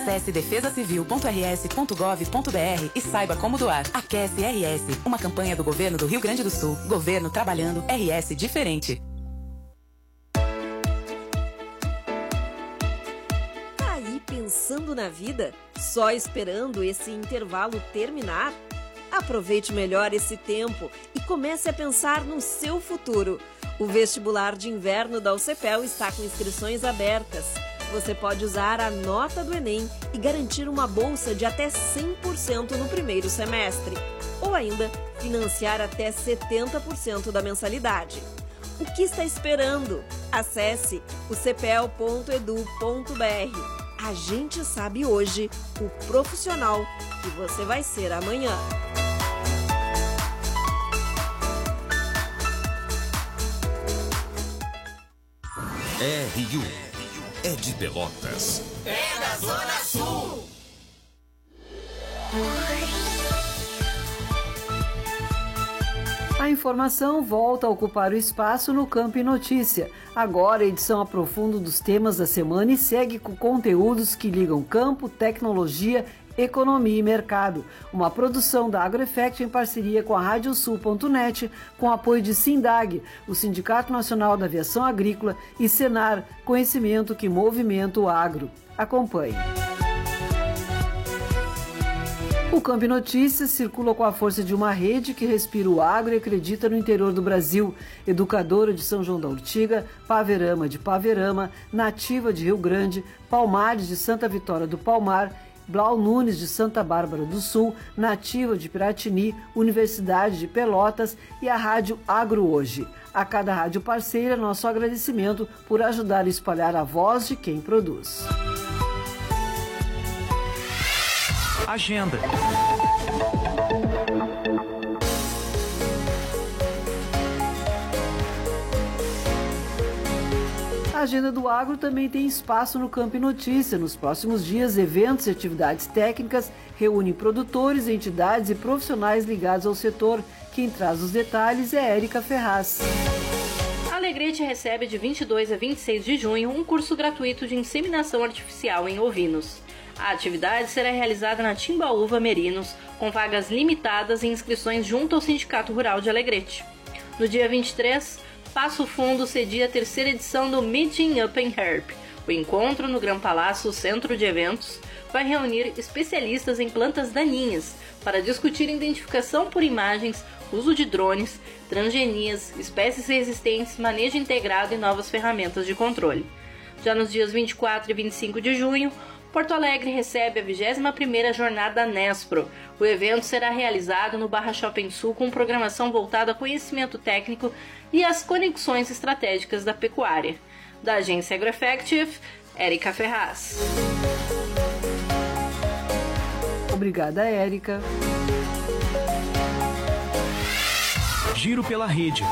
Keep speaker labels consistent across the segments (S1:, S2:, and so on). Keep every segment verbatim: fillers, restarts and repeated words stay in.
S1: Acesse defesa civil ponto r s ponto gov ponto b r e saiba como doar. Aquece R S, uma campanha do governo do Rio Grande do Sul. Governo trabalhando, R S diferente.
S2: Tá aí pensando na vida? Só esperando esse intervalo terminar? Aproveite melhor esse tempo e comece a pensar no seu futuro. O vestibular de inverno da U C P E L está com inscrições abertas. Você pode usar a nota do Enem e garantir uma bolsa de até cem por cento no primeiro semestre. Ou ainda, financiar até setenta por cento da mensalidade. O que está esperando? Acesse u c p e l ponto e d u ponto b r. A gente sabe hoje o profissional que você vai ser amanhã.
S3: R U é de Pelotas.
S4: É da Zona Sul.
S5: A informação volta a ocupar o espaço no Campo e Notícia. Agora a edição a profundo dos temas da semana e segue com conteúdos que ligam campo, tecnologia, economia e mercado. Uma produção da AgroEffect em parceria com a radiosul ponto net, com apoio de Sindag, o Sindicato Nacional da Aviação Agrícola, e Senar, conhecimento que movimenta o agro. Acompanhe. O Campo e Notícias circula com a força de uma rede que respira o agro e acredita no interior do Brasil. Educadora de São João da Urtiga, Paverama de Paverama, Nativa de Rio Grande, Palmares de Santa Vitória do Palmar, Blau Nunes de Santa Bárbara do Sul, Nativa de Piratini, Universidade de Pelotas e a Rádio Agro Hoje. A cada rádio parceira, nosso agradecimento por ajudar a espalhar a voz de quem produz.
S6: Agenda.
S5: A agenda do agro também tem espaço no Campo e Notícia. Nos próximos dias, eventos e atividades técnicas reúnem produtores, entidades e profissionais ligados ao setor. Quem traz os detalhes é Érica Ferraz.
S7: A Alegrete recebe de vinte e dois a vinte e seis de junho um curso gratuito de inseminação artificial em ovinos. A atividade será realizada na Timbaúva Merinos, com vagas limitadas e inscrições junto ao Sindicato Rural de Alegrete. No dia vinte e três, Passo Fundo cedia a terceira edição do Meeting Up and Herb. O encontro no Gran Palácio Centro de Eventos vai reunir especialistas em plantas daninhas para discutir identificação por imagens, uso de drones, transgenias, espécies resistentes, manejo integrado e novas ferramentas de controle. Já nos dias vinte e quatro e vinte e cinco de junho, Porto Alegre recebe a vigésima primeira Jornada Nespro. O evento será realizado no Barra Shopping Sul com programação voltada ao conhecimento técnico e às conexões estratégicas da pecuária. Da agência AgroEffective, Érica Ferraz.
S5: Obrigada, Érica.
S6: Giro pela rede.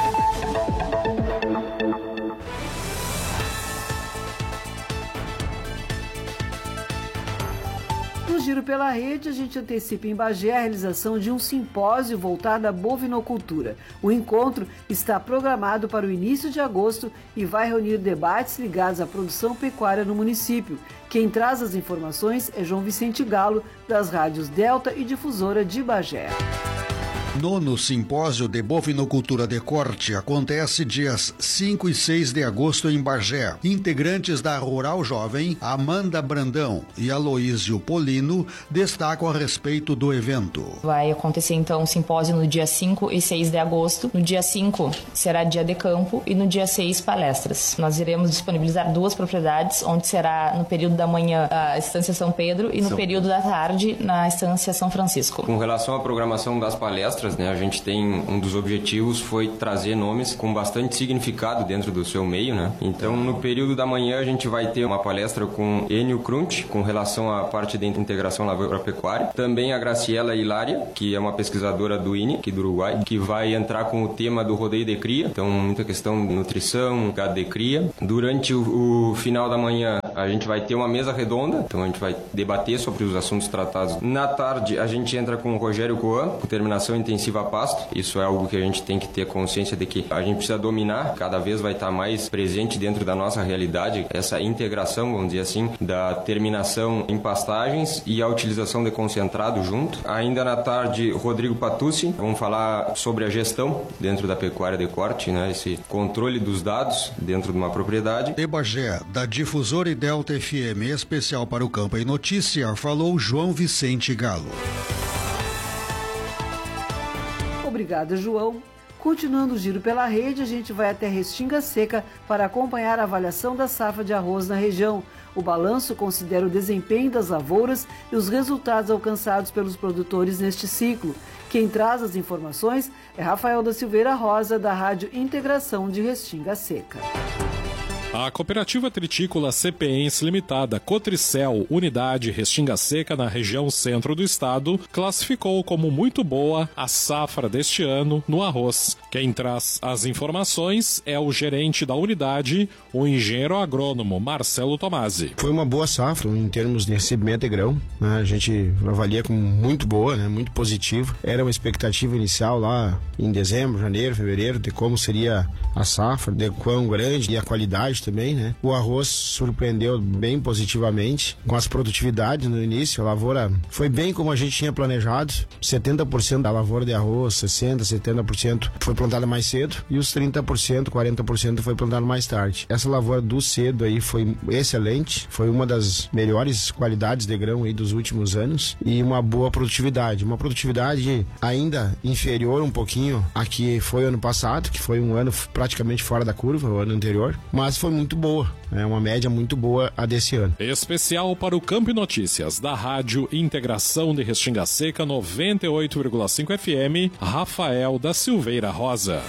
S5: No Giro pela Rede, a gente antecipa em Bagé a realização de um simpósio voltado à bovinocultura. O encontro está programado para o início de agosto e vai reunir debates ligados à produção pecuária no município. Quem traz as informações é João Vicente Galo, das rádios Delta e Difusora de Bagé.
S8: Nono Simpósio de Bovinocultura de Corte acontece dias cinco e seis de agosto em Bagé. Integrantes da Rural Jovem, Amanda Brandão e Aloísio Polino, destacam a respeito do evento.
S9: Vai acontecer então um simpósio no dia cinco e seis de agosto. No dia cinco será dia de campo e no dia seis palestras. Nós iremos disponibilizar duas propriedades, onde será no período da manhã a Estância São Pedro e no São... período da tarde na Estância São Francisco.
S10: Com relação à programação das palestras, Né, a gente tem um dos objetivos foi trazer nomes com bastante significado dentro do seu meio, né? Então, no período da manhã a gente vai ter uma palestra com Enio Crunch com relação à parte de integração lavoura-pecuária. Também a Graciela Hilária, que é uma pesquisadora do I N E, aqui do Uruguai, que vai entrar com o tema do rodeio de cria. Então, muita questão de nutrição, gado de cria. Durante o, o final da manhã a gente vai ter uma mesa redonda, então a gente vai debater sobre os assuntos tratados. Na tarde a gente entra com o Rogério Coan, com terminação em intensiva a pasto. Isso é algo que a gente tem que ter consciência de que a gente precisa dominar, cada vez vai estar mais presente dentro da nossa realidade, essa integração, vamos dizer assim, da terminação em pastagens e a utilização de concentrado junto. Ainda na tarde, Rodrigo Patucci, vamos falar sobre a gestão dentro da pecuária de corte, né? Esse controle dos dados dentro de uma propriedade.
S8: De Bagé, da Difusora e Delta F M, especial para o Campo e Notícia, falou João Vicente Galo.
S5: Obrigada, João. Continuando o giro pela rede, a gente vai até Restinga Seca para acompanhar a avaliação da safra de arroz na região. O balanço considera o desempenho das lavouras e os resultados alcançados pelos produtores neste ciclo. Quem traz as informações é Rafael da Silveira Rosa, da Rádio Integração de Restinga Seca.
S11: A Cooperativa Tritícola Cepense Limitada Cotricel, unidade Restinga Seca na região centro do estado, classificou como muito boa a safra deste ano no arroz. Quem traz as informações é o gerente da unidade, o engenheiro agrônomo Marcelo Tomasi.
S12: Foi uma boa safra em termos de recebimento de grão, né? A gente avalia como muito boa, né? Muito positiva. Era uma expectativa inicial lá em dezembro, janeiro, fevereiro, de como seria a safra, de quão grande e a qualidade também, né? O arroz surpreendeu bem positivamente com as produtividades no início. A lavoura foi bem como a gente tinha planejado. setenta por cento da lavoura de arroz, sessenta por cento, setenta por cento foi plantada mais cedo e os trinta por cento, quarenta por cento foi plantado mais tarde. Essa lavoura do cedo aí foi excelente, foi uma das melhores qualidades de grão aí dos últimos anos e uma boa produtividade. Uma produtividade ainda inferior um pouquinho a que foi ano passado, que foi um ano praticamente fora da curva, o ano anterior, mas foi muito boa, é uma média muito boa a desse ano.
S11: Especial para o Campo e Notícias da Rádio Integração de Restinga Seca noventa e oito vírgula cinco F M, Rafael da Silveira Rosa.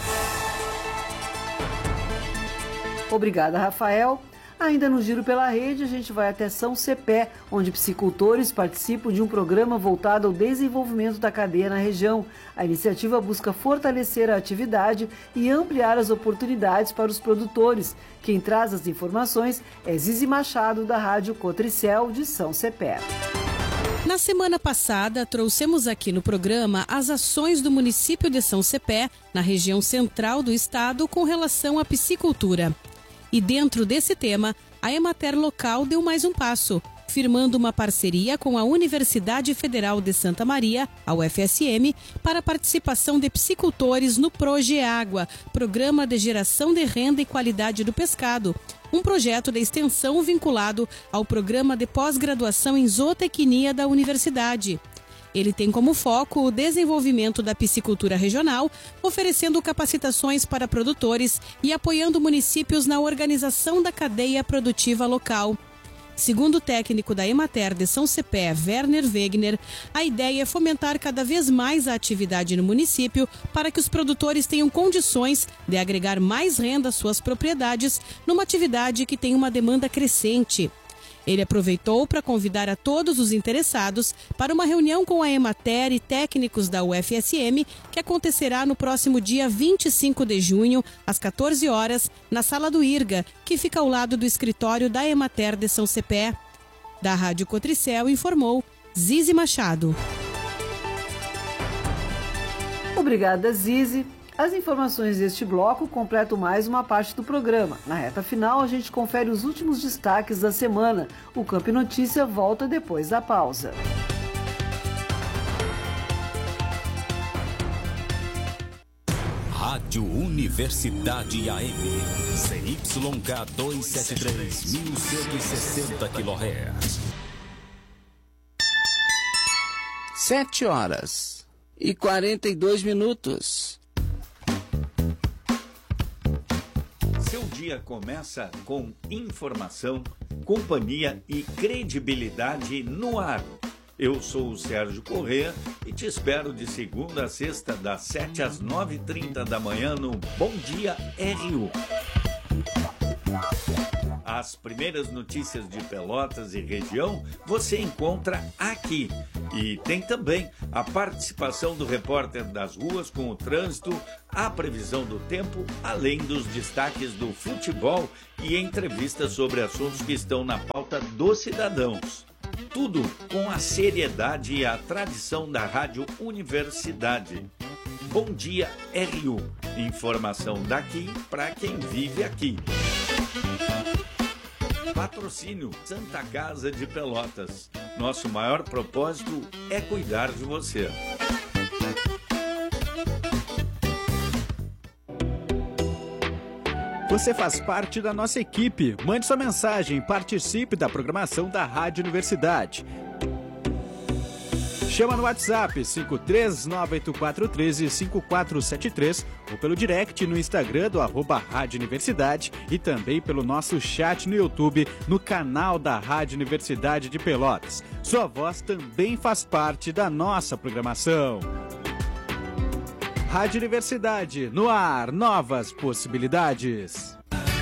S5: Obrigada, Rafael. Ainda no Giro pela Rede, a gente vai até São Cepé, onde psicultores participam de um programa voltado ao desenvolvimento da cadeia na região. A iniciativa busca fortalecer a atividade e ampliar as oportunidades para os produtores. Quem traz as informações é Zizi Machado, da Rádio Cotricel de São Cepé.
S13: Na semana passada, trouxemos aqui no programa as ações do município de São Cepé, na região central do estado, com relação à piscicultura. E dentro desse tema, a Emater local deu mais um passo, firmando uma parceria com a Universidade Federal de Santa Maria, a U F S M, para a participação de piscicultores no ProGeAgua, Programa de Geração de Renda e Qualidade do Pescado, um projeto de extensão vinculado ao Programa de Pós-Graduação em Zootecnia da Universidade. Ele tem como foco o desenvolvimento da piscicultura regional, oferecendo capacitações para produtores e apoiando municípios na organização da cadeia produtiva local. Segundo o técnico da Emater de São Cepé, Werner Wegner, a ideia é fomentar cada vez mais a atividade no município para que os produtores tenham condições de agregar mais renda às suas propriedades numa atividade que tem uma demanda crescente. Ele aproveitou para convidar a todos os interessados para uma reunião com a Emater e técnicos da U F S M, que acontecerá no próximo dia vinte e cinco de junho, às quatorze horas, na Sala do Irga, que fica ao lado do escritório da Emater de São Cepé. Da Rádio Cotricel, informou Zizi Machado.
S5: Obrigada, Zizi. As informações deste bloco completam mais uma parte do programa. Na reta final, a gente confere os últimos destaques da semana. O Campo e Notícia volta depois da pausa.
S3: Rádio Universidade A M, C Y K duzentos e setenta e três, mil cento e sessenta quilohertz.
S14: Sete horas e quarenta e dois minutos.
S15: Seu dia começa com informação, companhia e credibilidade no ar. Eu sou o Sérgio Corrêa e te espero de segunda a sexta, das sete às nove e trinta da manhã no Bom Dia R U. As primeiras notícias de Pelotas e região você encontra aqui. E tem também a participação do repórter das ruas com o trânsito, a previsão do tempo, além dos destaques do futebol e entrevistas sobre assuntos que estão na pauta dos cidadãos. Tudo com a seriedade e a tradição da Rádio Universidade. Bom Dia R U. Informação daqui para quem vive aqui. Patrocínio Santa Casa de Pelotas. Nosso maior propósito é cuidar de você.
S16: Você faz parte da nossa equipe. Mande sua mensagem e participe da programação da Rádio Universidade. Chama no WhatsApp cinco três nove oito quatro um três cinco quatro sete três ou pelo direct no Instagram do arroba Rádio Universidade e também pelo nosso chat no YouTube no canal da Rádio Universidade de Pelotas. Sua voz também faz parte da nossa programação. Rádio Universidade, no ar, novas possibilidades.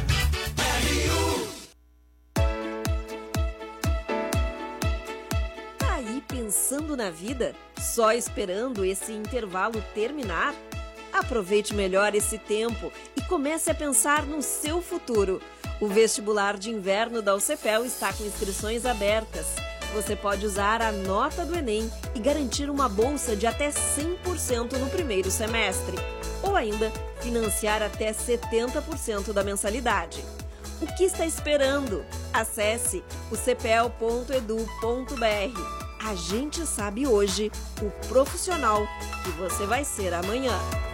S2: Pensando na vida? Só esperando esse intervalo terminar? Aproveite melhor esse tempo e comece a pensar no seu futuro. O vestibular de inverno da U C P E L está com inscrições abertas. Você pode usar a nota do Enem e garantir uma bolsa de até cem por cento no primeiro semestre. Ou ainda, financiar até setenta por cento da mensalidade. O que está esperando? Acesse o c p e l ponto e d u ponto b r. A gente sabe hoje o profissional que você vai ser amanhã.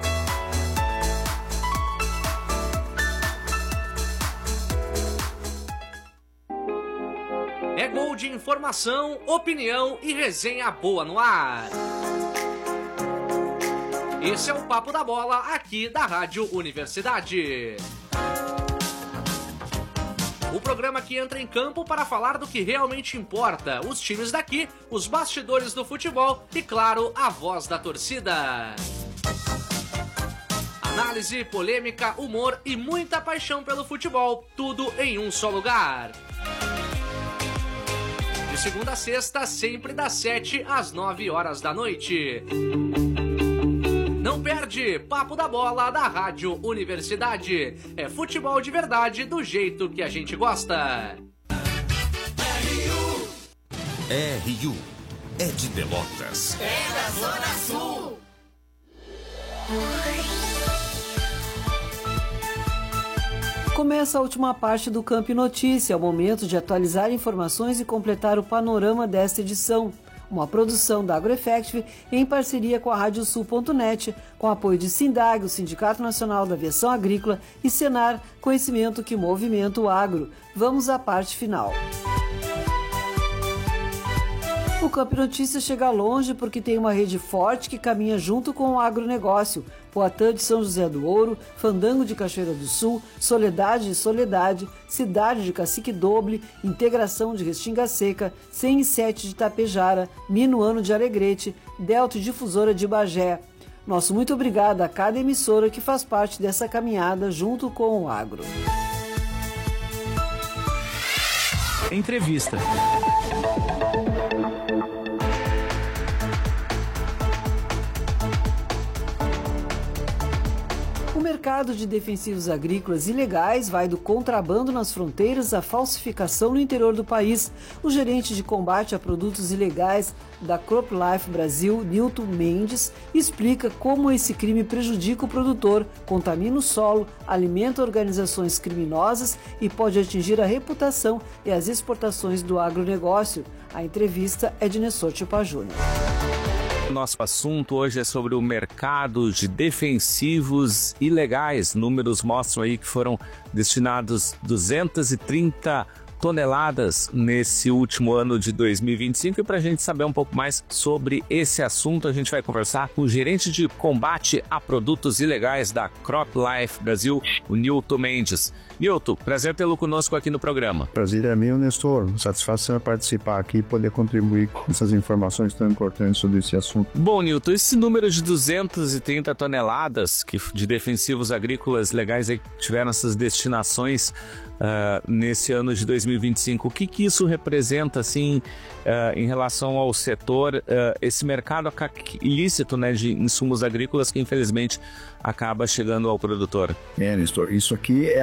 S17: É gol de informação, opinião e resenha boa no ar. Esse é o Papo da Bola aqui da Rádio Universidade. O programa que entra em campo para falar do que realmente importa, os times daqui, os bastidores do futebol e, claro, a voz da torcida. Análise, polêmica, humor e muita paixão pelo futebol, tudo em um só lugar. De segunda a sexta, sempre das sete às nove horas da noite. Não perde, Papo da Bola da Rádio Universidade. É futebol de verdade do jeito que a gente gosta.
S3: R U é de Pelotas.
S4: É da Zona Sul.
S5: Começa a última parte do Camp Notícia, é o momento de atualizar informações e completar o panorama desta edição. Uma produção da AgroEffective em parceria com a Rádio Sul ponto net, com apoio de Sindag, o Sindicato Nacional da Aviação Agrícola, e Senar, conhecimento que movimenta o agro. Vamos à parte final. O Camp Notícias chega longe porque tem uma rede forte que caminha junto com o agronegócio. Poatã de São José do Ouro, Fandango de Cachoeira do Sul, Soledade de Soledade, Cidade de Cacique Doble, Integração de Restinga Seca, cem e sete de Tapejara, Minuano de Alegrete, Delta Difusora de Bagé. Nosso muito obrigado a cada emissora que faz parte dessa caminhada junto com o agro.
S6: Entrevista.
S5: O mercado de defensivos agrícolas ilegais vai do contrabando nas fronteiras à falsificação no interior do país. O gerente de combate a produtos ilegais da CropLife Brasil, Nilton Mendes, explica como esse crime prejudica o produtor, contamina o solo, alimenta organizações criminosas e pode atingir a reputação e as exportações do agronegócio. A entrevista é de Nessor Tipa Júnior.
S18: Nosso assunto hoje é sobre o mercado de defensivos ilegais. Números mostram aí que foram destinados duzentas e trinta toneladas nesse último ano de dois mil e vinte e cinco. E para a gente saber um pouco mais sobre esse assunto, a gente vai conversar com o gerente de combate a produtos ilegais da CropLife Brasil, o Nilton Mendes. Nilton, prazer tê-lo conosco aqui no programa.
S19: Prazer é meu, Nestor. Satisfação é participar aqui e poder contribuir com essas informações tão importantes sobre esse assunto.
S18: Bom, Nilton, esse número de duzentas e trinta toneladas que, de defensivos agrícolas legais aí, que tiveram essas destinações Uh, nesse ano de dois mil e vinte e cinco, o que, que isso representa assim, uh, em relação ao setor, uh, esse mercado ilícito, né, de insumos agrícolas que infelizmente acaba chegando ao produtor?
S19: É, Nestor, isso aqui é apenas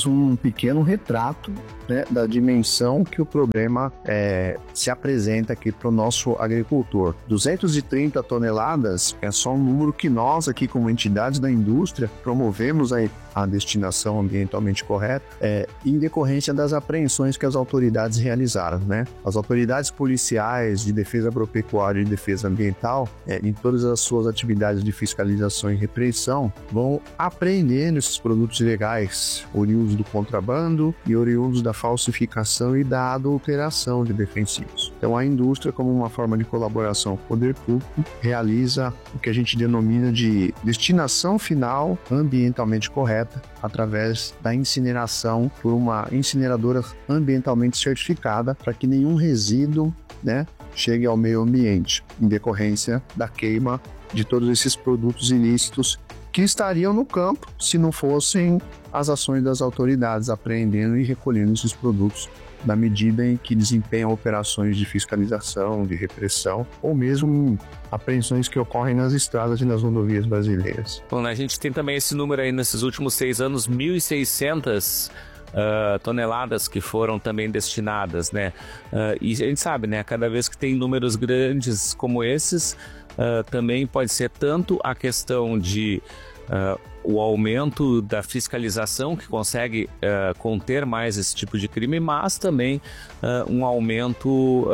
S19: apenas um pequeno retrato, né, da dimensão que o problema é, se apresenta aqui para o nosso agricultor. duzentas e trinta toneladas é só um número que nós aqui como entidades da indústria promovemos a, a destinação ambientalmente correta é, em decorrência das apreensões que as autoridades realizaram, né? As autoridades policiais de defesa agropecuária e de defesa ambiental, é, em todas as suas atividades de fiscalização e repreensão, vão apreendendo esses produtos ilegais, oriundos do contrabando e oriundos da falsificação e da adulteração de defensivos. Então a indústria, como uma forma de colaboração com o poder público, realiza o que a gente denomina de destinação final ambientalmente correta através da incineração por uma incineradora ambientalmente certificada para que nenhum resíduo, né, chegue ao meio ambiente em decorrência da queima de todos esses produtos ilícitos que estariam no campo se não fossem as ações das autoridades apreendendo e recolhendo esses produtos na medida em que desempenham operações de fiscalização, de repressão ou mesmo apreensões que ocorrem nas estradas e nas rodovias brasileiras.
S18: Bom, a gente tem também esse número aí nesses últimos seis anos, mil e seiscentas uh, toneladas que foram também destinadas, né? Uh, e a gente sabe, né? Cada vez que tem números grandes como esses, uh, também pode ser tanto a questão de uh, o aumento da fiscalização que consegue uh, conter mais esse tipo de crime, mas também uh, um aumento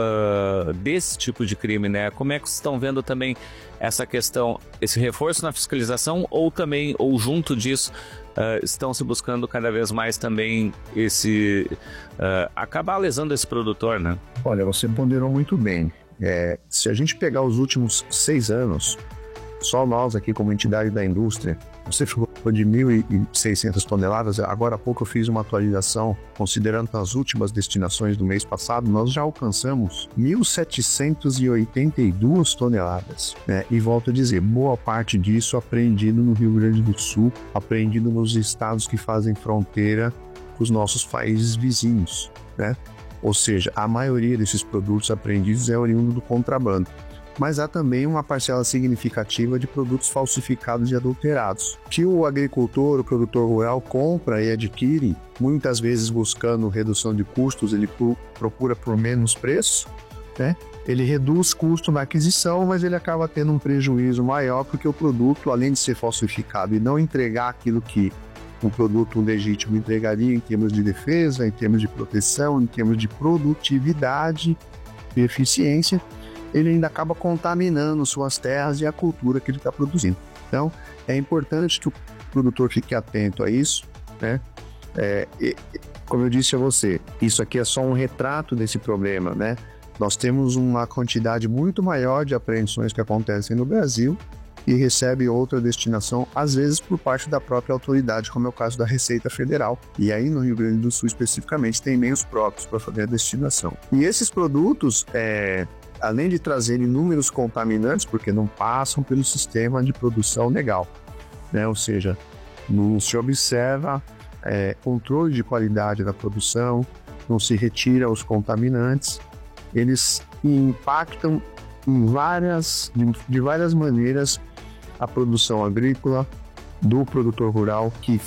S18: uh, desse tipo de crime, né? Como é que vocês estão vendo também essa questão, esse reforço na fiscalização ou também, ou junto disso, uh, estão se buscando cada vez mais também esse, uh, acabar lesando esse produtor, né?
S19: Olha, você ponderou muito bem. É, se a gente pegar os últimos seis anos, só nós aqui como entidade da indústria, você falou de mil e seiscentas toneladas, agora há pouco eu fiz uma atualização, considerando as últimas destinações do mês passado, nós já alcançamos mil setecentas e oitenta e duas toneladas, né? E volto a dizer, boa parte disso apreendido no Rio Grande do Sul, apreendido nos estados que fazem fronteira com os nossos países vizinhos, né? Ou seja, a maioria desses produtos apreendidos é oriundo do contrabando. Mas há também uma parcela significativa de produtos falsificados e adulterados, que o agricultor, o produtor rural compra e adquire, muitas vezes buscando redução de custos, ele procura por menos preço, né? Ele reduz custo na aquisição, mas ele acaba tendo um prejuízo maior, porque o produto, além de ser falsificado e não entregar aquilo que um produto legítimo entregaria em termos de defesa, em termos de proteção, em termos de produtividade e eficiência, ele ainda acaba contaminando suas terras e a cultura que ele está produzindo. Então, é importante que o produtor fique atento a isso, né? É, e, como eu disse a você, isso aqui é só um retrato desse problema, né? Nós temos uma quantidade muito maior de apreensões que acontecem no Brasil e recebe outra destinação, às vezes por parte da própria autoridade, como é o caso da Receita Federal. E aí no Rio Grande do Sul, especificamente, tem meios próprios para fazer a destinação. E esses produtos, é, além de trazerem inúmeros contaminantes, porque não passam pelo sistema de produção legal, né? Ou seja, não se observa é, controle de qualidade da produção, não se retira os contaminantes, eles impactam em várias, de, de várias maneiras a produção agrícola do produtor rural, que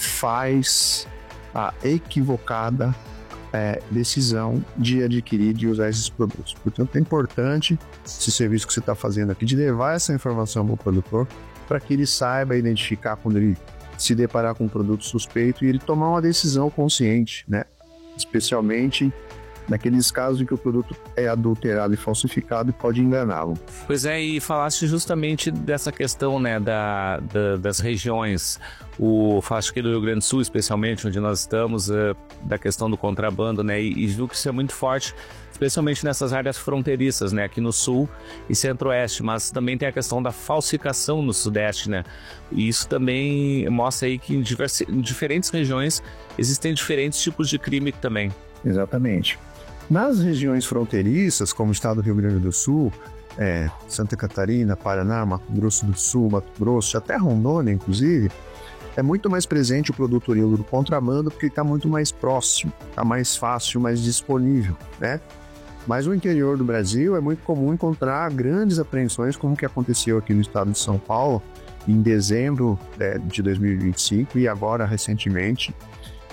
S19: faz a equivocada É, decisão de adquirir e de usar esses produtos. Portanto, é importante esse serviço que você está fazendo aqui, de levar essa informação para o produtor, para que ele saiba identificar quando ele se deparar com um produto suspeito e ele tomar uma decisão consciente, né? Especialmente naqueles casos em que o produto é adulterado e falsificado e pode enganá-lo.
S18: Pois é, e falaste justamente dessa questão, né, da, da, das regiões, o falaste aqui do Rio Grande do Sul, especialmente onde nós estamos, uh, da questão do contrabando, né, e, e viu que isso é muito forte, especialmente nessas áreas fronteiriças, né, aqui no Sul e Centro-Oeste, mas também tem a questão da falsificação no Sudeste, né, e isso também mostra aí que em, diversi, em diferentes regiões existem diferentes tipos de crime também.
S19: Exatamente. Nas regiões fronteiriças, como o estado do Rio Grande do Sul, é, Santa Catarina, Paraná, Mato Grosso do Sul, Mato Grosso, até Rondônia, inclusive, é muito mais presente o produto oriundo do contrabando, porque está muito mais próximo, está mais fácil, mais disponível, né? Mas no interior do Brasil é muito comum encontrar grandes apreensões, como que aconteceu aqui no estado de São Paulo, em dezembro é, de dois mil e vinte e cinco e agora recentemente,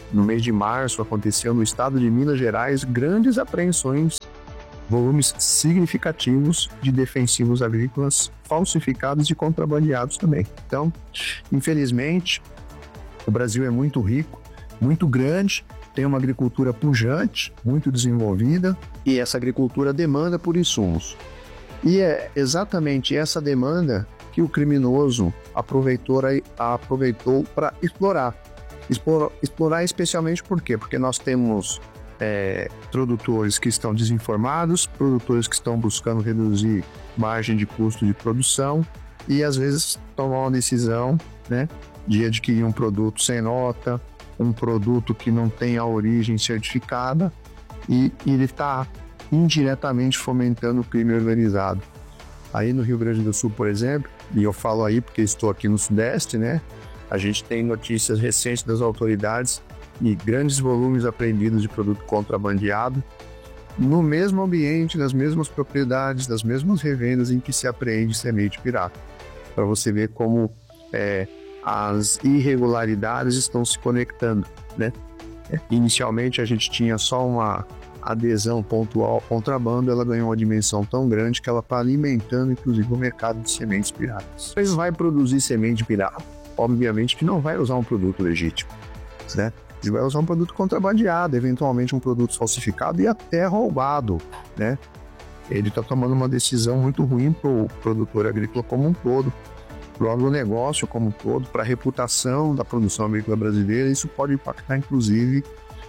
S19: no mês de março aconteceu no estado de Minas Gerais grandes apreensões, volumes significativos de defensivos agrícolas falsificados e contrabandeados também. Então, infelizmente, o Brasil é muito rico, muito grande, tem uma agricultura pujante, muito desenvolvida, e essa agricultura demanda por insumos. E é exatamente essa demanda que o criminoso aproveitou, aproveitou para explorar. explorar. Explorar especialmente por quê? Porque nós temos é, produtores que estão desinformados, produtores que estão buscando reduzir margem de custo de produção e às vezes tomar uma decisão, né, de adquirir um produto sem nota, um produto que não tem a origem certificada, e, e ele está indiretamente fomentando o crime organizado. Aí no Rio Grande do Sul, por exemplo, e eu falo aí porque estou aqui no Sudeste, né, a gente tem notícias recentes das autoridades e grandes volumes apreendidos de produto contrabandeado no mesmo ambiente, nas mesmas propriedades, nas mesmas revendas em que se apreende semente pirata. Para você ver como é, as irregularidades estão se conectando, né? Inicialmente a gente tinha só uma adesão pontual ao contrabando, ela ganhou uma dimensão tão grande que ela está alimentando inclusive o mercado de sementes piratas. Ele vai produzir semente pirata, obviamente que não vai usar um produto legítimo, né? Ele vai usar um produto contrabandeado, eventualmente um produto falsificado e até roubado, né? Ele está tomando uma decisão muito ruim para o produtor agrícola como um todo, para o agronegócio como um todo, para a reputação da produção agrícola brasileira. Isso pode impactar, inclusive,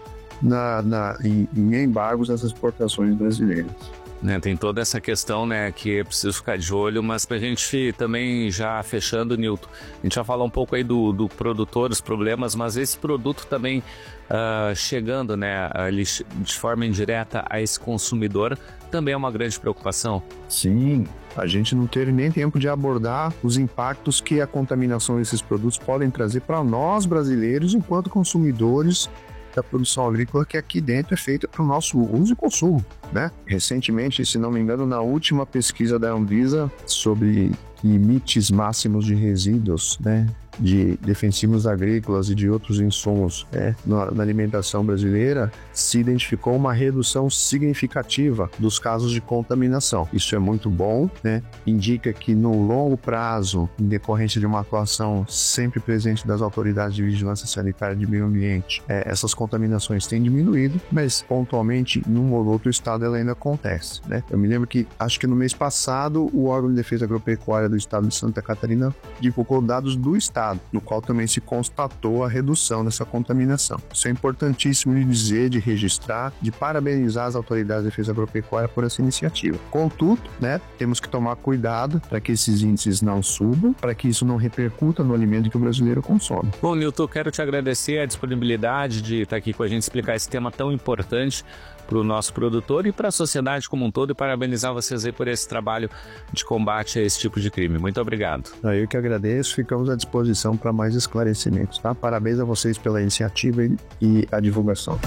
S19: na, na, em, em embargos das exportações brasileiras.
S18: Né, tem toda essa questão, né, que é preciso ficar de olho, mas para a gente também já fechando, Nilton, a gente já falou um pouco aí do, do produtor, os problemas, mas esse produto também uh, chegando, né, ali, de forma indireta a esse consumidor também é uma grande preocupação.
S19: Sim, a gente não teve nem tempo de abordar os impactos que a contaminação desses produtos podem trazer para nós brasileiros enquanto consumidores da produção agrícola, que aqui dentro é feita para o nosso uso e consumo, né? Recentemente, se não me engano, na última pesquisa da Anvisa sobre limites máximos de resíduos, né, de defensivos agrícolas e de outros insumos, né, na, na alimentação brasileira, se identificou uma redução significativa dos casos de contaminação. Isso é muito bom, né? Indica que no longo prazo, em decorrência de uma atuação sempre presente das autoridades de vigilância sanitária de meio ambiente, é, essas contaminações têm diminuído, mas pontualmente num ou outro estado ela ainda acontece, né? Eu me lembro que, acho que no mês passado, o órgão de defesa agropecuária do estado de Santa Catarina divulgou dados do estado, no qual também se constatou a redução dessa contaminação. Isso é importantíssimo de dizer, de registrar, de parabenizar as autoridades de defesa agropecuária por essa iniciativa. Contudo, né, temos que tomar cuidado para que esses índices não subam, para que isso não repercuta no alimento que o brasileiro consome.
S18: Bom, Nilton, quero te agradecer a disponibilidade de estar aqui com a gente, explicar esse tema tão importante para o nosso produtor e para a sociedade como um todo, e parabenizar vocês aí por esse trabalho de combate a esse tipo de crime. Muito obrigado.
S19: Eu que agradeço, ficamos à disposição para mais esclarecimentos, tá? Parabéns a vocês pela iniciativa e, e a divulgação.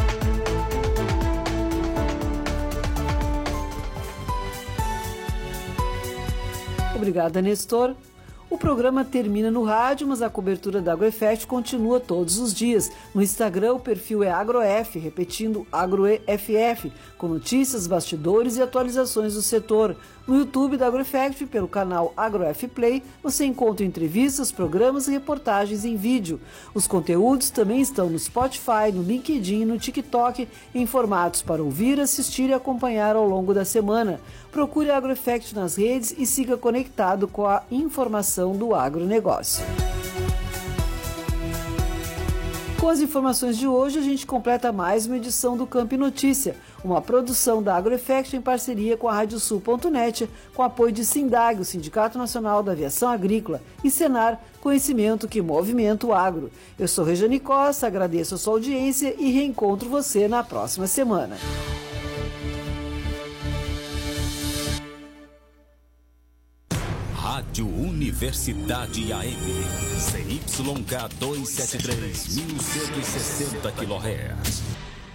S5: Obrigada, Nestor. O programa termina no rádio, mas a cobertura da AgroEffect continua todos os dias. No Instagram, o perfil é AgroF, repetindo AgroEFF, com notícias, bastidores e atualizações do setor. No YouTube da AgroEffect, pelo canal AgroF Play, você encontra entrevistas, programas e reportagens em vídeo. Os conteúdos também estão no Spotify, no LinkedIn e no TikTok, em formatos para ouvir, assistir e acompanhar ao longo da semana. Procure a AgroEffect nas redes e siga conectado com a informação do agronegócio. Com as informações de hoje, a gente completa mais uma edição do Campo e Notícia, uma produção da AgroEffect em parceria com a Radiosul ponto net, com apoio de Sindag, o Sindicato Nacional da Aviação Agrícola, e Senar, conhecimento que movimenta o agro. Eu sou Rejane Costa, agradeço a sua audiência e reencontro você na próxima semana.
S3: Rádio Universidade A M, C Y K duzentos e setenta e três, mil cento e sessenta quilohertz.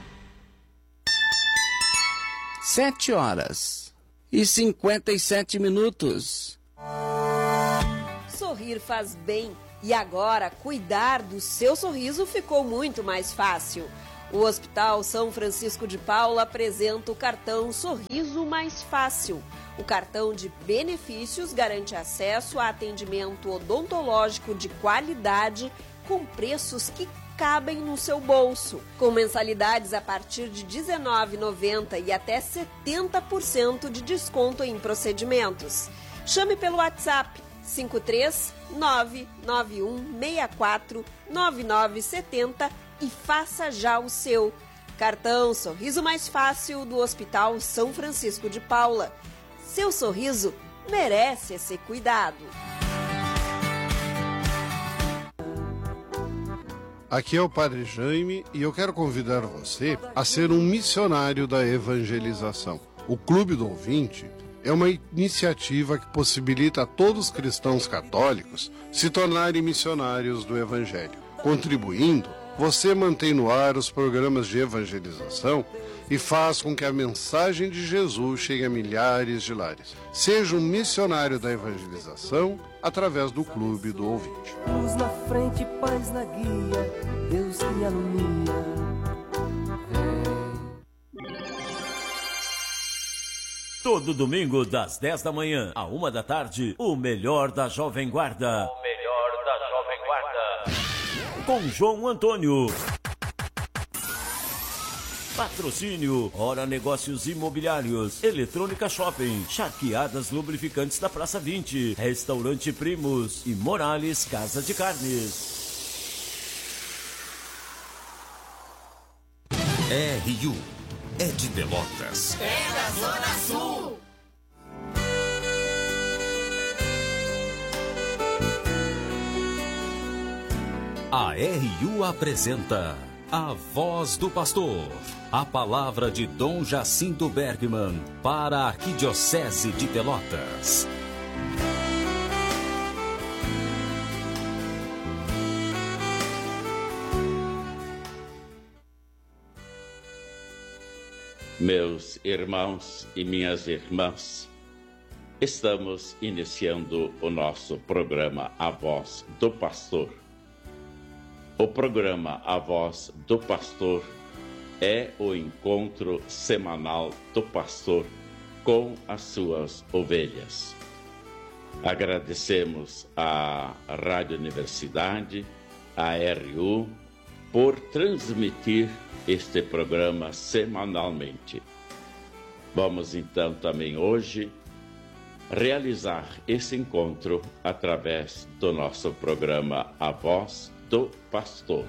S14: Sete horas e cinquenta e sete minutos.
S2: Sorrir faz bem. E agora, cuidar do seu sorriso ficou muito mais fácil. O Hospital São Francisco de Paula apresenta o cartão Sorriso Mais Fácil. O cartão de benefícios garante acesso a atendimento odontológico de qualidade com preços que cabem no seu bolso, com mensalidades a partir de dezenove reais e noventa centavos e até setenta por cento de desconto em procedimentos. Chame pelo WhatsApp cinco três nove nove um seis quatro nove nove sete zero e faça já o seu. Cartão Sorriso Mais Fácil do Hospital São Francisco de Paula. Seu sorriso merece esse cuidado.
S20: Aqui é o Padre Jaime e eu quero convidar você a ser um missionário da evangelização. O Clube do Ouvinte é uma iniciativa que possibilita a todos os cristãos católicos se tornarem missionários do Evangelho. Contribuindo, você mantém no ar os programas de evangelização e faz com que a mensagem de Jesus chegue a milhares de lares. Seja um missionário da evangelização através do Clube do Ouvinte.
S21: Luz na frente, paz na guia, Deus que alumia.
S22: Todo domingo, das dez da manhã à uma da tarde, o melhor da Jovem Guarda. O melhor da Jovem Guarda. Com João Antônio. Patrocínio, Hora Negócios Imobiliários, Eletrônica Shopping, Charqueadas Lubrificantes da Praça vinte, Restaurante Primos e Morales Casa de Carnes.
S3: R U é de Pelotas.
S4: É da Zona Sul.
S3: A R U apresenta A Voz do Pastor, a palavra de Dom Jacinto Bergman para a Arquidiocese de Pelotas.
S23: Meus irmãos e minhas irmãs, estamos iniciando o nosso programa A Voz do Pastor. O programa A Voz do Pastor é o encontro semanal do pastor com as suas ovelhas. Agradecemos à Rádio Universidade, à R U, por transmitir este programa semanalmente. Vamos então também hoje realizar esse encontro através do nosso programa A Voz do Pastor.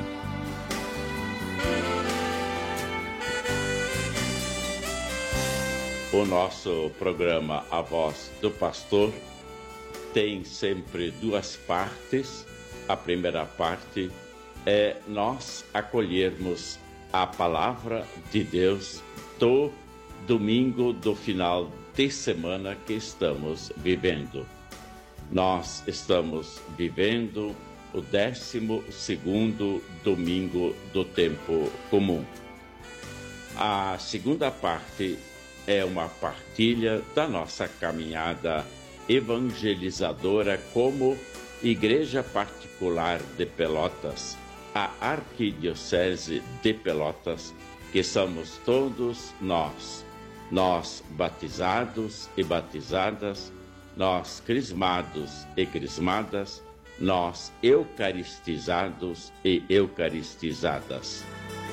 S23: O nosso programa A Voz do Pastor tem sempre duas partes. A primeira parte é nós acolhermos a palavra de Deus do domingo do final de semana que estamos vivendo. Nós estamos vivendo o décimo segundo domingo do tempo comum. A segunda parte é uma partilha da nossa caminhada evangelizadora como Igreja Particular de Pelotas, a Arquidiocese de Pelotas, que somos todos nós, nós batizados e batizadas, nós crismados e crismadas, nós eucaristizados e eucaristizadas.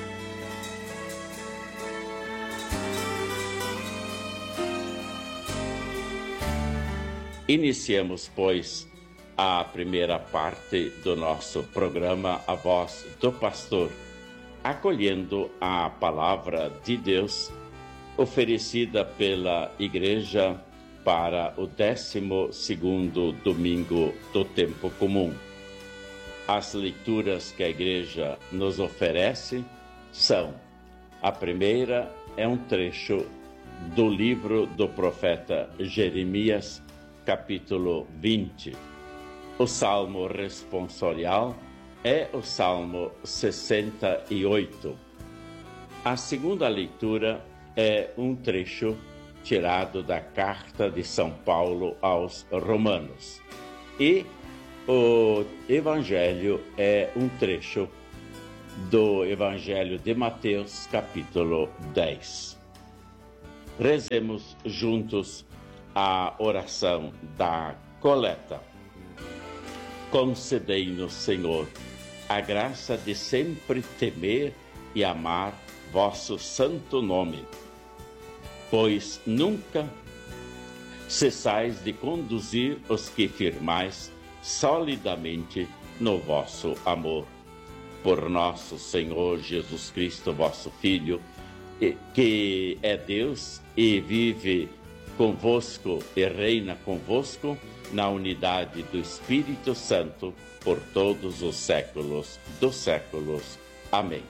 S23: Iniciemos, pois, a primeira parte do nosso programa A Voz do Pastor, acolhendo a palavra de Deus oferecida pela Igreja para o décimo segundo domingo do tempo comum. As leituras que a Igreja nos oferece são: a primeira é um trecho do livro do profeta Jeremias, capítulo vinte. O salmo responsorial é o salmo sessenta e oito. A segunda leitura é um trecho tirado da carta de São Paulo aos Romanos. E O Evangelho é um trecho do Evangelho de Mateus, capítulo dez. Rezemos juntos a oração da coleta. Concedei-nos, Senhor, a graça de sempre temer e amar vosso santo nome, pois nunca cessais de conduzir os que firmais solidamente no vosso amor. Por nosso Senhor Jesus Cristo, vosso Filho, que é Deus e vive convosco e reina convosco na unidade do Espírito Santo por todos os séculos dos séculos. Amém.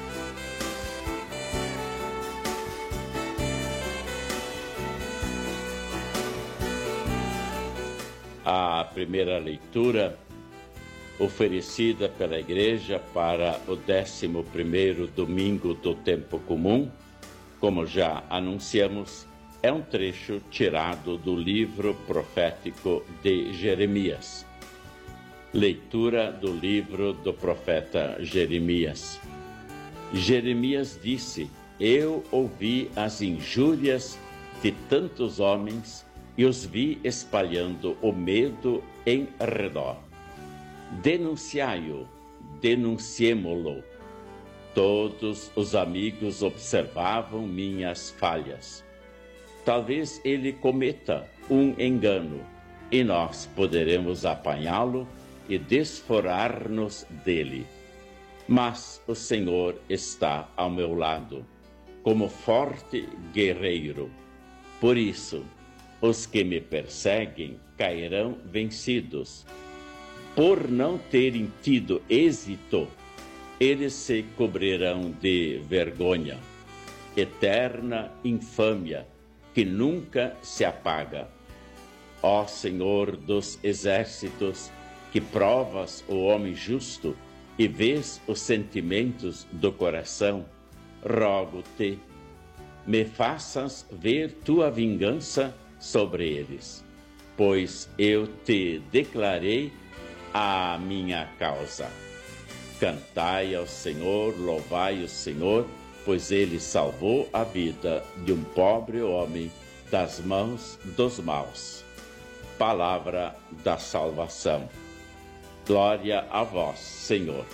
S23: A primeira leitura oferecida pela Igreja para o décimo primeiro domingo do tempo comum, como já anunciamos, é um trecho tirado do livro profético de Jeremias. Leitura do livro do profeta Jeremias. Jeremias disse: Eu ouvi as injúrias de tantos homens e os vi espalhando o medo em redor. Denunciai-o, denunciemo-lo. Todos os amigos observavam minhas falhas. Talvez ele cometa um engano e nós poderemos apanhá-lo e desforar-nos dele. Mas o Senhor está ao meu lado, como forte guerreiro. Por isso, os que me perseguem cairão vencidos. Por não terem tido êxito, eles se cobrirão de vergonha, eterna infâmia, que nunca se apaga. Ó Senhor dos exércitos, que provas o homem justo e vês os sentimentos do coração, rogo-te, me faças ver tua vingança sobre eles, pois eu te declarei a minha causa. Cantai ao Senhor, louvai o Senhor, pois ele salvou a vida de um pobre homem das mãos dos maus. Palavra da salvação. Glória a vós, Senhor.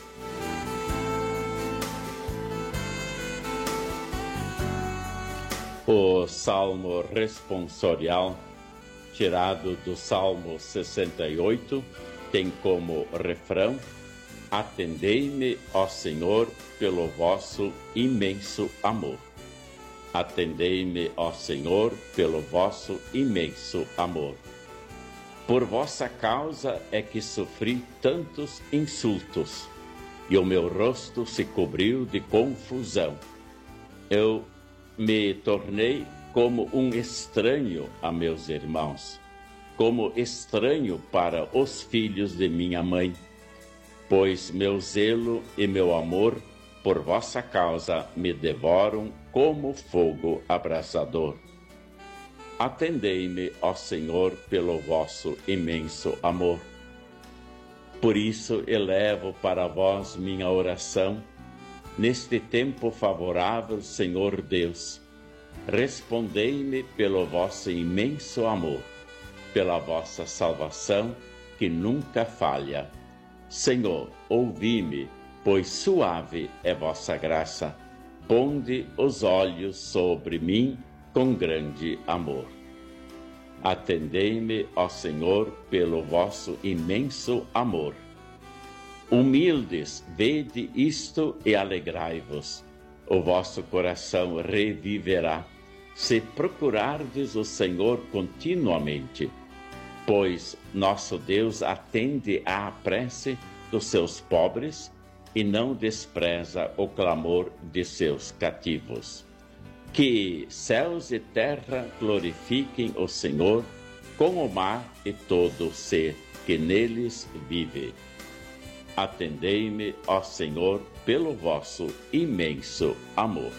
S23: O Salmo responsorial, tirado do Salmo sessenta e oito, tem como refrão: Atendei-me, ó Senhor, pelo vosso imenso amor. Atendei-me, ó Senhor, pelo vosso imenso amor. Por vossa causa é que sofri tantos insultos, e o meu rosto se cobriu de confusão. Eu me tornei como um estranho a meus irmãos, como estranho para os filhos de minha mãe, pois meu zelo e meu amor por vossa causa me devoram como fogo abrasador. Atendei-me, ó Senhor, pelo vosso imenso amor. Por isso elevo para vós minha oração, neste tempo favorável, Senhor Deus. Respondei-me pelo vosso imenso amor, pela vossa salvação que nunca falha. Senhor, ouvi-me, pois suave é vossa graça. Ponde os olhos sobre mim com grande amor. Atendei-me, ó Senhor, pelo vosso imenso amor. Humildes, vede isto e alegrai-vos. O vosso coração reviverá, se procurardes o Senhor continuamente. Pois nosso Deus atende à prece dos seus pobres e não despreza o clamor de seus cativos. Que céus e terra glorifiquem o Senhor, com o mar e todo o ser que neles vive. Atendei-me, ó Senhor, pelo vosso imenso amor.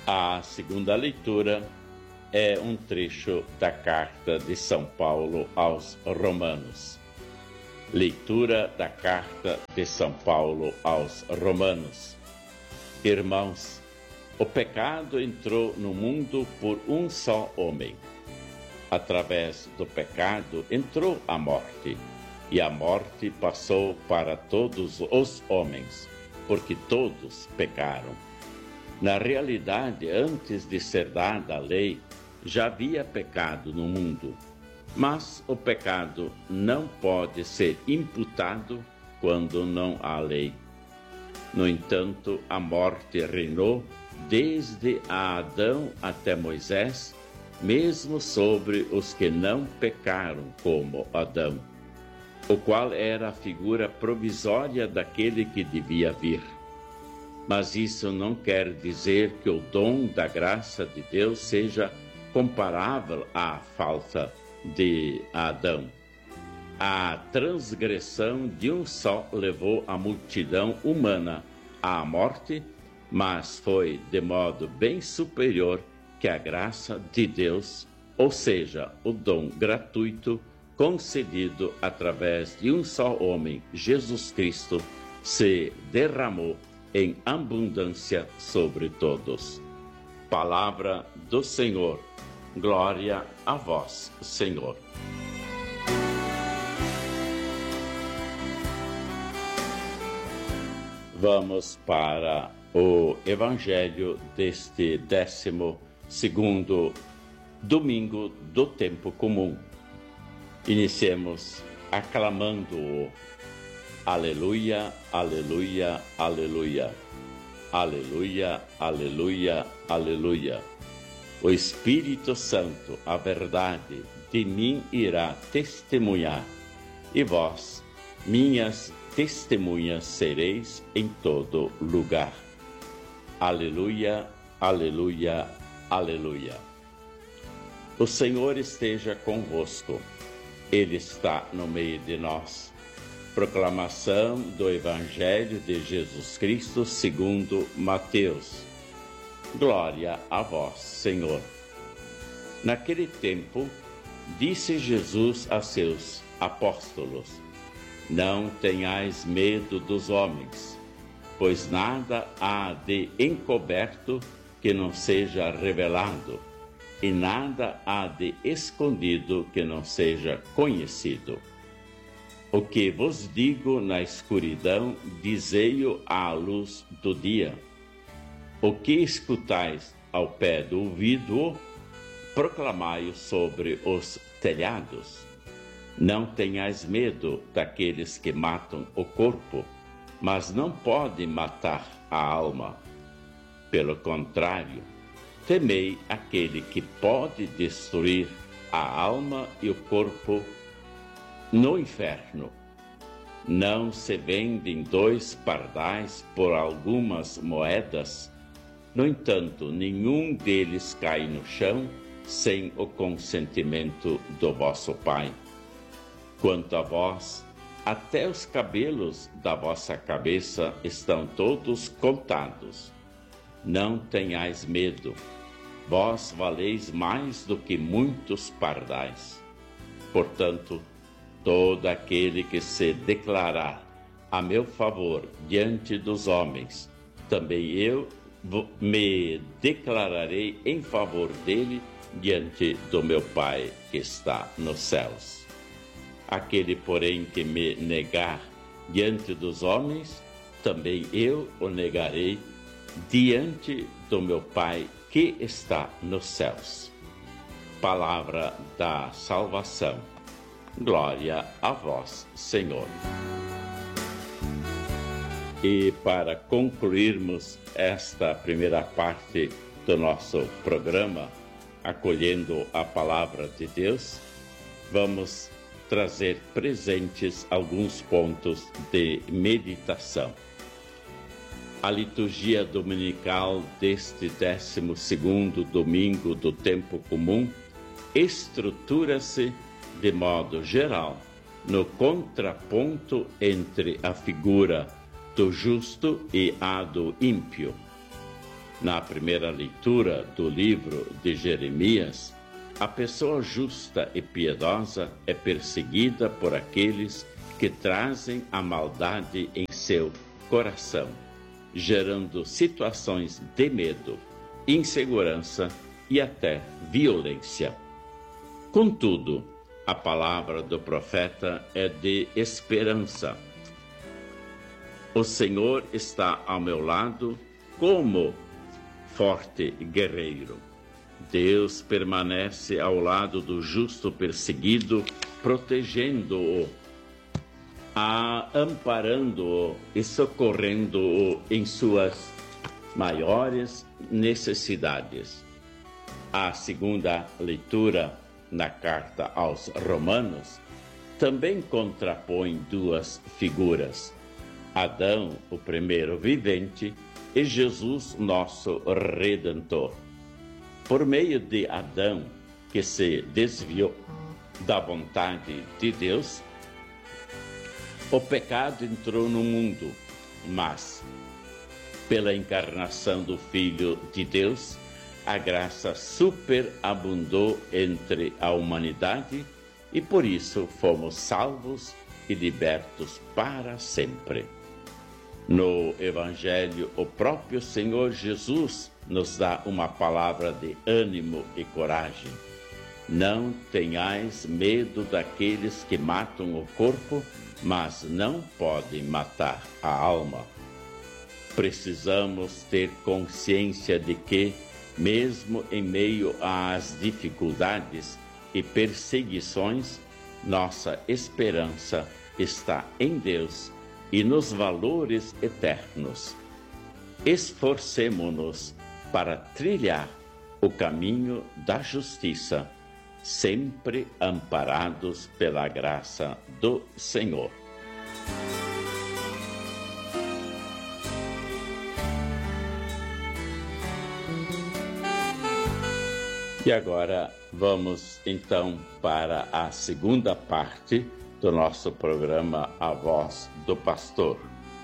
S23: A segunda leitura é um trecho da carta de São Paulo aos Romanos. Leitura da carta de São Paulo aos Romanos. Irmãos, o pecado entrou no mundo por um só homem. Através do pecado entrou a morte, e a morte passou para todos os homens, porque todos pecaram. Na realidade, antes de ser dada a lei, já havia pecado no mundo, mas o pecado não pode ser imputado quando não há lei. No entanto, a morte reinou desde Adão até Moisés, mesmo sobre os que não pecaram como Adão, o qual era a figura provisória daquele que devia vir. Mas isso não quer dizer que o dom da graça de Deus seja comparável à falta de Adão. A transgressão de um só levou a multidão humana à morte, mas foi de modo bem superior que a graça de Deus, ou seja, o dom gratuito concedido através de um só homem, Jesus Cristo, se derramou em abundância sobre todos. Palavra do Senhor. Glória a vós, Senhor. Vamos para o Evangelho deste décimo segundo domingo do tempo comum. Iniciemos aclamando-o. Aleluia, aleluia, aleluia. Aleluia, aleluia, aleluia. O Espírito Santo, a verdade, de mim irá testemunhar, e vós, minhas testemunhas, sereis em todo lugar. Aleluia, aleluia, aleluia. O Senhor esteja convosco. Ele está no meio de nós. Proclamação do Evangelho de Jesus Cristo segundo Mateus. Glória a vós, Senhor. Naquele tempo, disse Jesus a seus apóstolos: não tenhais medo dos homens, pois nada há de encoberto que não seja revelado, e nada há de escondido que não seja conhecido. O que vos digo na escuridão, dizei-o à luz do dia. O que escutais ao pé do ouvido, proclamai-o sobre os telhados. Não tenhais medo daqueles que matam o corpo, mas não podem matar a alma. Pelo contrário, temei aquele que pode destruir a alma e o corpo no inferno. Não se vendem dois pardais por algumas moedas? No entanto, nenhum deles cai no chão sem o consentimento do vosso Pai. Quanto a vós, até os cabelos da vossa cabeça estão todos contados. Não tenhais medo, vós valeis mais do que muitos pardais. Portanto, todo aquele que se declarar a meu favor diante dos homens, também eu me declararei em favor dele diante do meu Pai que está nos céus. Aquele, porém, que me negar diante dos homens, também eu o negarei diante do meu Pai que está nos céus. Palavra da salvação. Glória a vós, Senhor. E para concluirmos esta primeira parte do nosso programa, acolhendo a palavra de Deus, vamos trazer presentes alguns pontos de meditação. A liturgia dominical deste décimo segundo domingo do tempo comum estrutura-se, de modo geral, no contraponto entre a figura do justo e a do ímpio. Na primeira leitura do livro de Jeremias, a pessoa justa e piedosa é perseguida por aqueles que trazem a maldade em seu coração, gerando situações de medo, insegurança e até violência. Contudo, a palavra do profeta é de esperança. O Senhor está ao meu lado como forte guerreiro. Deus permanece ao lado do justo perseguido, protegendo-o, amparando-o e socorrendo-o em suas maiores necessidades. A segunda leitura na carta aos Romanos também contrapõe duas figuras: Adão, o primeiro vivente, e Jesus, nosso Redentor. Por meio de Adão, que se desviou da vontade de Deus, o pecado entrou no mundo, mas, pela encarnação do Filho de Deus, a graça superabundou entre a humanidade e por isso fomos salvos e libertos para sempre. No Evangelho, o próprio Senhor Jesus nos dá uma palavra de ânimo e coragem. Não tenhais medo daqueles que matam o corpo, mas não podem matar a alma. Precisamos ter consciência de que, mesmo em meio às dificuldades e perseguições, nossa esperança está em Deus e nos valores eternos. Esforcemo-nos para trilhar o caminho da justiça, sempre amparados pela graça do Senhor. E agora vamos então para a segunda parte do nosso programa A Voz do Pastor.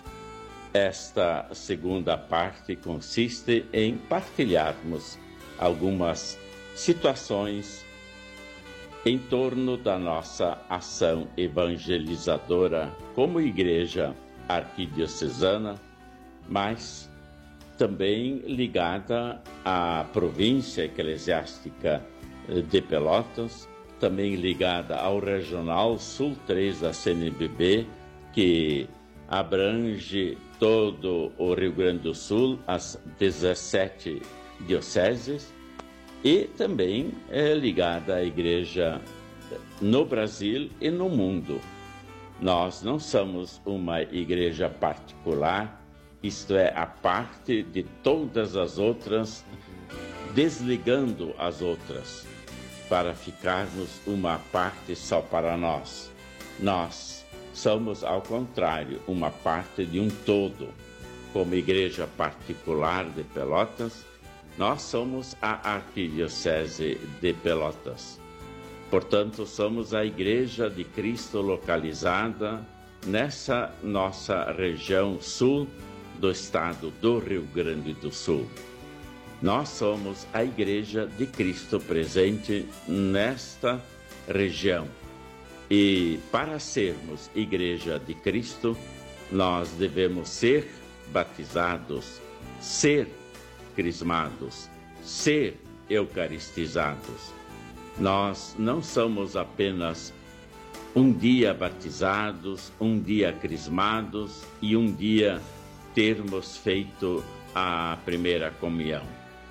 S23: Esta segunda parte consiste em partilharmos algumas situações em torno da nossa ação evangelizadora como igreja arquidiocesana, mas também ligada à província eclesiástica de Pelotas, também ligada ao Regional Sul três da C N B B, que abrange todo o Rio Grande do Sul, as dezessete dioceses, e também é ligada à igreja no Brasil e no mundo. Nós não somos uma igreja particular, isto é, a parte de todas as outras, desligando as outras, para ficarmos uma parte só para nós. Nós somos, ao contrário, uma parte de um todo. Como igreja particular de Pelotas, nós somos a Arquidiocese de Pelotas. Portanto, somos a Igreja de Cristo localizada nessa nossa região sul do estado do Rio Grande do Sul. Nós somos a Igreja de Cristo presente nesta região. E para sermos Igreja de Cristo, nós devemos ser batizados, ser crismados, ser eucaristizados. Nós não somos apenas um dia batizados, um dia crismados e um dia termos feito a primeira comunhão.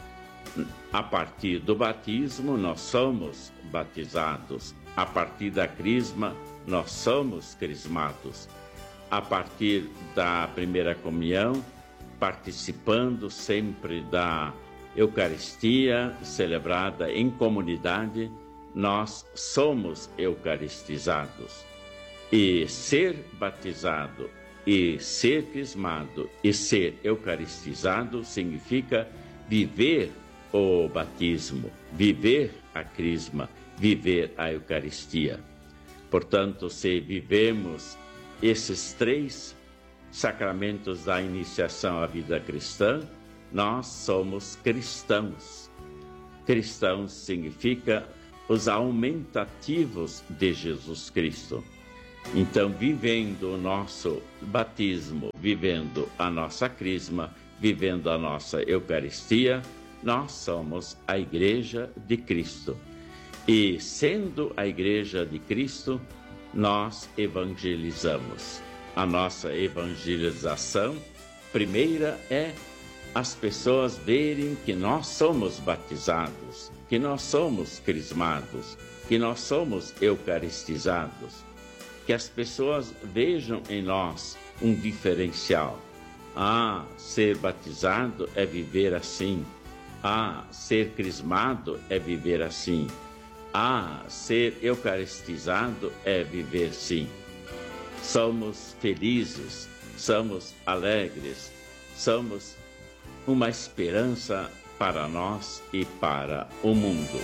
S23: A partir do batismo, nós somos batizados. A partir da crisma, nós somos crismados. A partir da primeira comunhão, participando sempre da Eucaristia celebrada em comunidade, nós somos eucaristizados. E ser batizado, e ser crismado, e ser eucaristizado significa viver o batismo, viver a crisma, viver a Eucaristia. Portanto, se vivemos esses três sacramentos da iniciação à vida cristã, nós somos cristãos. Cristãos significa os aumentativos de Jesus Cristo. Então, vivendo o nosso batismo, vivendo a nossa crisma, vivendo a nossa Eucaristia, nós somos a Igreja de Cristo. E, sendo a Igreja de Cristo, nós evangelizamos. A nossa evangelização primeira é as pessoas verem que nós somos batizados, que nós somos crismados, que nós somos eucaristizados. Que as pessoas vejam em nós um diferencial. Ah, ser batizado é viver assim. Ah, ser crismado é viver assim. Ah, ser eucaristizado é viver sim. Somos felizes, somos alegres, somos uma esperança para nós e para o mundo.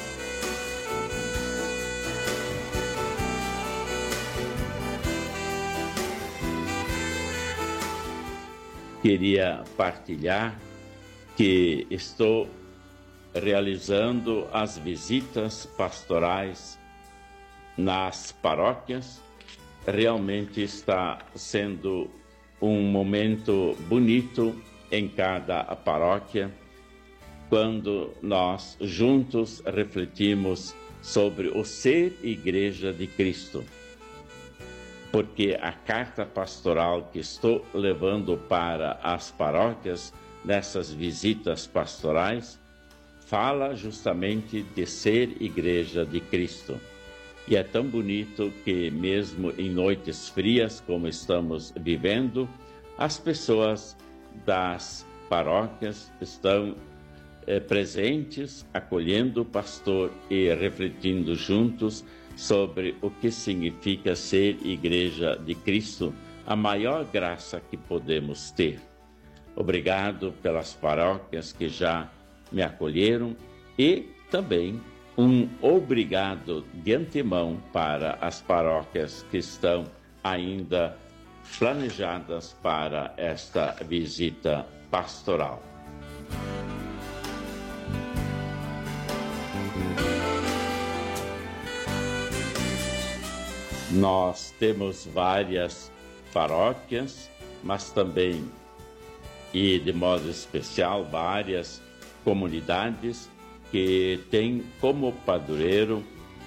S23: Queria partilhar que estou realizando as visitas pastorais nas paróquias. Realmente está sendo um momento bonito em cada paróquia, quando nós juntos refletimos sobre o ser Igreja de Cristo. Porque a carta pastoral que estou levando para as paróquias nessas visitas pastorais fala justamente de ser Igreja de Cristo. E é tão bonito que mesmo em noites frias como estamos vivendo, as pessoas das paróquias estão eh, presentes, acolhendo o pastor e refletindo juntos sobre o que significa ser Igreja de Cristo, a maior graça que podemos ter. Obrigado pelas paróquias que já me acolheram e também um obrigado de antemão para as paróquias que estão ainda planejadas para esta visita pastoral. Nós temos várias paróquias, mas também, e de modo especial, várias comunidades que têm como padroeiro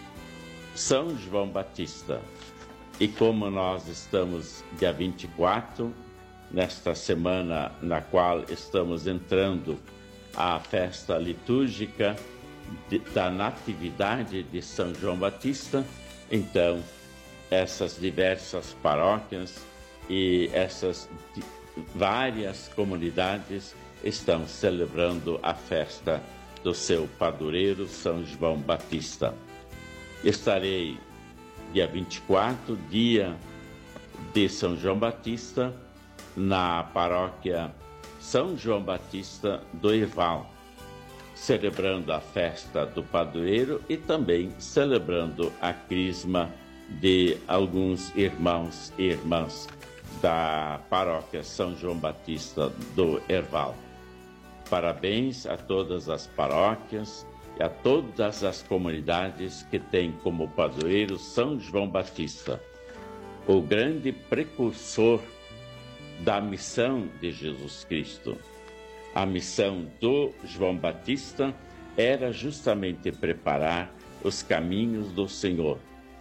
S23: São João Batista. E como nós estamos dia vinte e quatro, nesta semana na qual estamos entrando à festa litúrgica de, da Natividade de São João Batista, então essas diversas paróquias e essas várias comunidades estão celebrando a festa do seu padroeiro São João Batista. Estarei dia vinte e quatro, dia de São João Batista, na paróquia São João Batista do Herval, celebrando a festa do padroeiro e também celebrando a crisma de alguns irmãos e irmãs da paróquia São João Batista do Herval. Parabéns a todas as paróquias e a todas as comunidades que têm como padroeiro São João Batista, o grande precursor da missão de Jesus Cristo. A missão do João Batista era justamente preparar os caminhos do Senhor,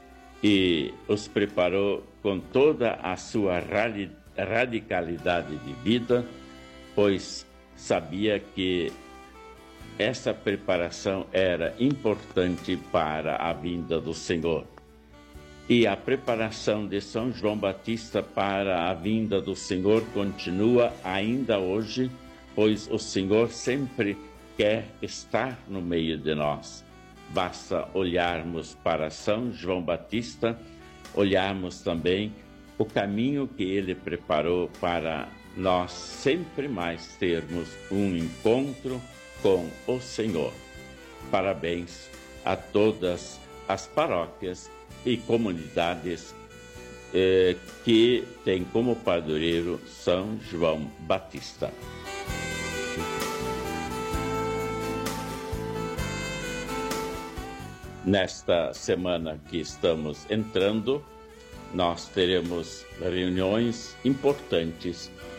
S23: e os preparou com toda a sua radicalidade de vida, pois sabia que essa preparação era importante para a vinda do Senhor. E a preparação de São João Batista para a vinda do Senhor continua ainda hoje, pois o Senhor sempre quer estar no meio de nós. Basta olharmos para São João Batista, olharmos também o caminho que ele preparou para nós sempre mais termos um encontro com o Senhor. Parabéns a todas as paróquias e comunidades eh, que têm como padroeiro São João Batista. Nesta semana que estamos entrando, nós teremos reuniões importantes